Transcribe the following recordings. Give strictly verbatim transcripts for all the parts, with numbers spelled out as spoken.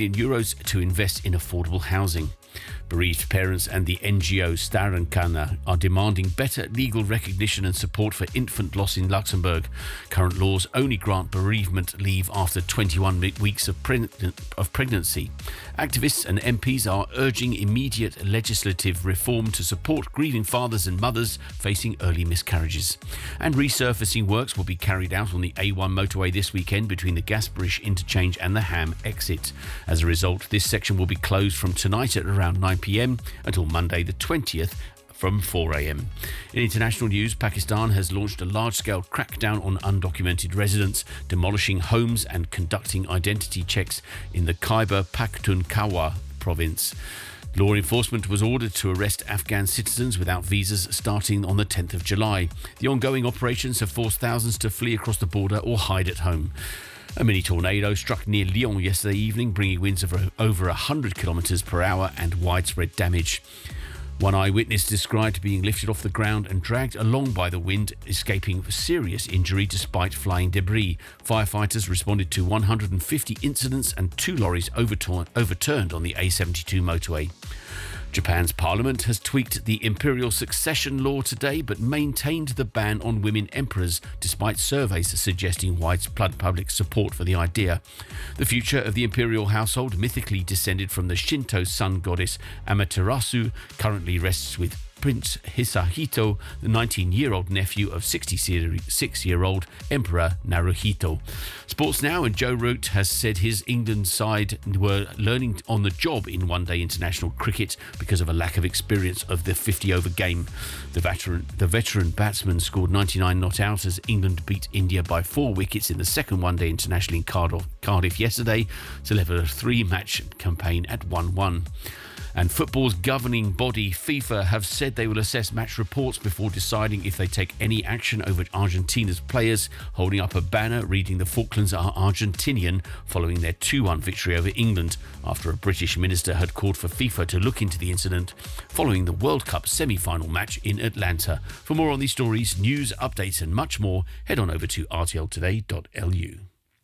million euros to invest in affordable housing. Bereaved parents and the N G O Starenkana are demanding better legal recognition and support for infant loss in Luxembourg. Current laws only grant bereavement leave after twenty-one weeks of, preg- of pregnancy. Activists and M Ps are urging immediate legislative reform to support grieving fathers and mothers facing early miscarriages. And resurfacing works will be carried out on the A one motorway this weekend between the Gasbridge interchange and the Ham exit. As a result, this section will be closed from tonight at around nine p.m. until Monday the twentieth from four a.m. In international news, Pakistan has launched a large-scale crackdown on undocumented residents, demolishing homes and conducting identity checks in the Khyber Pakhtunkhwa province. Law enforcement was ordered to arrest Afghan citizens without visas starting on the tenth of July. The ongoing operations have forced thousands to flee across the border or hide at home. A mini tornado struck near Lyon yesterday evening, bringing winds of over one hundred kilometres per hour and widespread damage. One eyewitness described being lifted off the ground and dragged along by the wind, escaping serious injury despite flying debris. Firefighters responded to one hundred fifty incidents and two lorries overturn- overturned on the A seventy-two motorway. Japan's parliament has tweaked the imperial succession law today but maintained the ban on women emperors despite surveys suggesting widespread public support for the idea. The future of the imperial household, mythically descended from the Shinto sun goddess Amaterasu, currently rests with Prince Hisahito, the nineteen-year-old nephew of sixty-six-year-old Emperor Naruhito. Sports now, and Joe Root has said his England side were learning on the job in one-day international cricket because of a lack of experience of the fifty-over game. The veteran, the veteran batsman scored ninety-nine not out as England beat India by four wickets in the second one-day international in Cardiff, Cardiff yesterday to level a three-match campaign at one one. And football's governing body, FIFA, have said they will assess match reports before deciding if they take any action over Argentina's players holding up a banner reading "The Falklands are Argentinian" following their two one victory over England, after a British minister had called for FIFA to look into the incident following the World Cup semi-final match in Atlanta. For more on these stories, news, updates and much more, head on over to r t l today dot l u.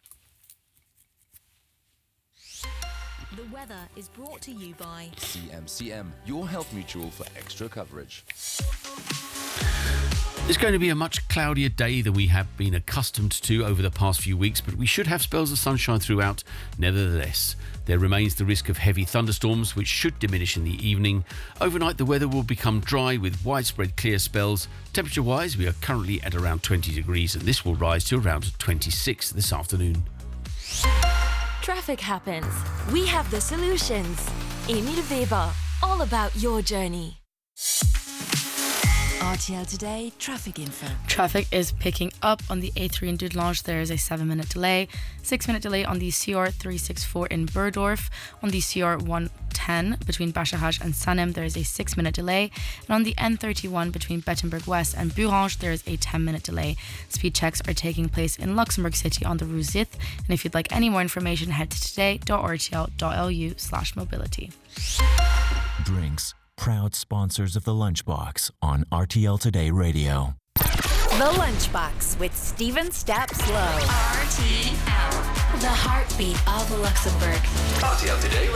The weather is brought to you by C M C M, your health mutual for extra coverage. It's going to be a much cloudier day than we have been accustomed to over the past few weeks, but we should have spells of sunshine throughout. Nevertheless, there remains the risk of heavy thunderstorms, which should diminish in the evening. Overnight, the weather will become dry with widespread clear spells. Temperature-wise, we are currently at around twenty degrees, and this will rise to around twenty-six this afternoon. Traffic happens. We have the solutions. Emil Weber, all about your journey. R T L Today traffic info. Traffic is picking up on the A three in Dudelange. There is a seven minute delay. six minute delay on the C R three sixty-four in Burdorf. On the C R one ten between Bashahaj and Sanem, there is a six minute delay. And on the N thirty-one between Bettenberg West and Burange, there is a ten minute delay. Speed checks are taking place in Luxembourg City on the Rue Zith. And if you'd like any more information, head to today dot r t l dot l u slash mobility. Drinks, proud sponsors of The Lunchbox on R T L Today Radio. The Lunchbox with Stephen Stapslow. R T L, the heartbeat of Luxembourg. R T L Today